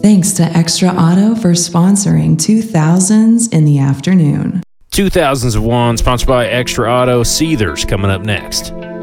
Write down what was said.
Thanks to Extra Auto for sponsoring 2000s in the afternoon. 2000s of One, sponsored by Extra Auto. Seethers coming up next.